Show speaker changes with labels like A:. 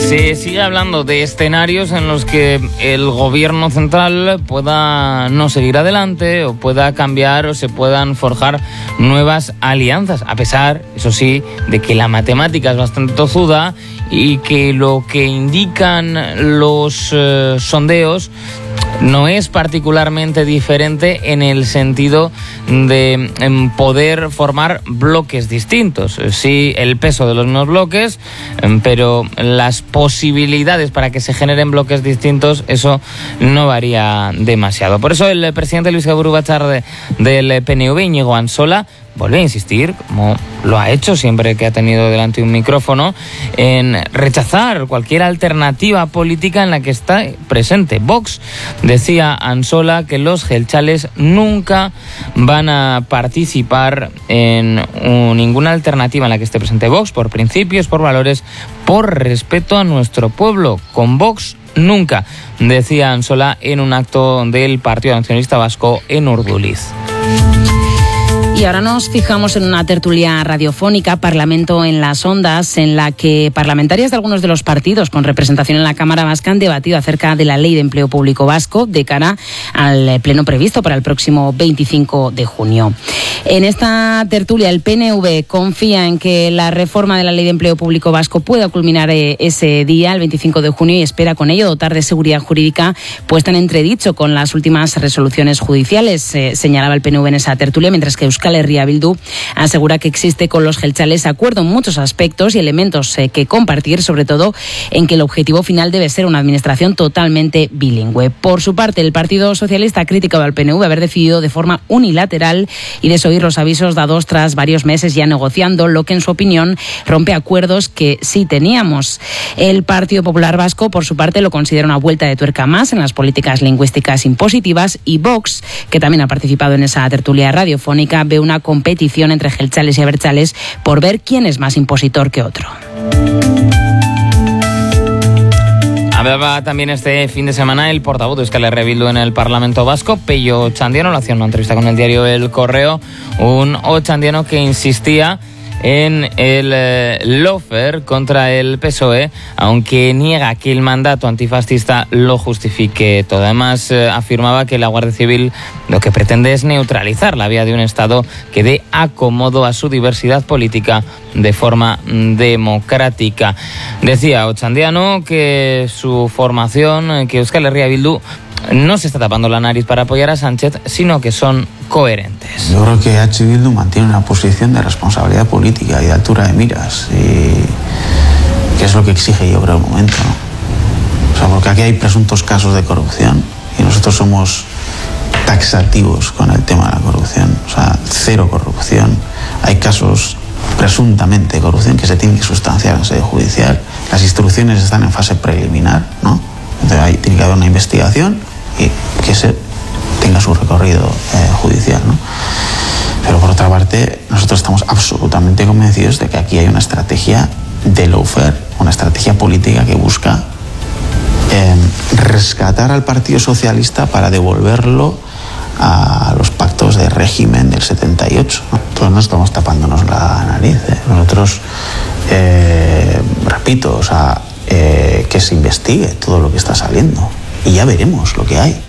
A: Se sigue hablando de escenarios en los que el gobierno central pueda no seguir adelante o pueda cambiar o se puedan forjar nuevas alianzas, a pesar, eso sí, de que la matemática es bastante tozuda y que lo que indican los sondeos no es particularmente diferente en el sentido de poder formar bloques distintos. Sí, el peso de los mismos bloques, pero las posibilidades para que se generen bloques distintos, eso no varía demasiado. Por eso el presidente Luis Gaburu Batzar del PNV, Íñigo Ansola, vuelve a insistir, como lo ha hecho siempre que ha tenido delante un micrófono, en rechazar cualquier alternativa política en la que está presente Vox. Decía Ansola que los jeltzales nunca van a participar en ninguna alternativa en la que esté presente Vox, por principios, por valores, por respeto a nuestro pueblo. Con Vox nunca, decía Ansola en un acto del Partido Nacionalista Vasco en Urduliz.
B: Y ahora nos fijamos en una tertulia radiofónica, Parlamento en las Ondas, en la que parlamentarias de algunos de los partidos con representación en la Cámara Vasca han debatido acerca de la Ley de Empleo Público Vasco de cara al pleno previsto para el próximo 25 de junio. En esta tertulia, el PNV confía en que la reforma de la Ley de Empleo Público Vasco pueda culminar ese día, el 25 de junio, y espera con ello dotar de seguridad jurídica puesta en entredicho con las últimas resoluciones judiciales, señalaba el PNV en esa tertulia, mientras que Euskal Herria Bildu asegura que existe con los jeltzales acuerdo en muchos aspectos y elementos que compartir, sobre todo en que el objetivo final debe ser una administración totalmente bilingüe. Por su parte, el Partido Socialista ha criticado al PNV haber decidido de forma unilateral y desoír los avisos dados tras varios meses ya negociando, lo que en su opinión rompe acuerdos que sí teníamos. El Partido Popular Vasco, por su parte, lo considera una vuelta de tuerca más en las políticas lingüísticas impositivas, y Vox, que también ha participado en esa tertulia radiofónica, ve una competición entre jeltzales y abertzales por ver quién es más impositor que otro.
A: Hablaba también este fin de semana el portavoz de Euskal Herria Bildu en el Parlamento Vasco, Pello Otxandiano. Lo hacía en una entrevista con el diario El Correo, un Otxandiano que insistía en el lawfare contra el PSOE, aunque niega que el mandato antifascista lo justifique todo. Además, afirmaba que la Guardia Civil lo que pretende es neutralizar la vía de un Estado que dé acomodo a su diversidad política de forma democrática. Decía Otxandiano que su formación, que Euskal Herria Bildu no se está tapando la nariz para apoyar a Sánchez, sino que son coherentes.
C: Yo creo que H. Bildu mantiene una posición de responsabilidad política y de altura de miras, y que es lo que exige, yo creo, el momento, ¿no? O sea, porque aquí hay presuntos casos de corrupción y nosotros somos taxativos con el tema de la corrupción. O sea, cero corrupción. Hay casos presuntamente de corrupción que se tienen que sustanciar en sede judicial. Las instrucciones están en fase preliminar, ¿no? Entonces ahí tiene que haber una investigación y que se tenga su recorrido judicial, ¿no? Pero por otra parte, nosotros estamos absolutamente convencidos de que aquí hay una estrategia de lawfare, una estrategia política que busca rescatar al Partido Socialista para devolverlo a los pactos de régimen del 78, ¿no? Entonces no estamos tapándonos la nariz, ¿eh? Nosotros, repito, o sea, que se investigue todo lo que está saliendo y ya veremos lo que hay.